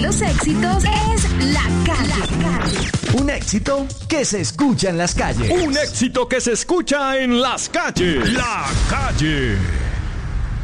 los éxitos es La Calle. Un éxito que se escucha en las calles. Un éxito que se escucha en las calles. La Calle.